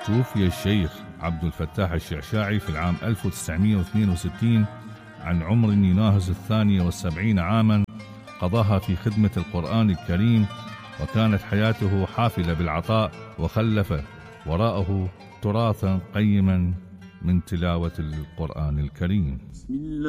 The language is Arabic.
توفي الشيخ عبد الفتاح الشعشاعي في العام 1962 عن عمر يناهز 72 عاما قضاها في خدمة القرآن الكريم، وكانت حياته حافلة بالعطاء، وخلف وراءه تراثا قيما من تلاوة القرآن الكريم.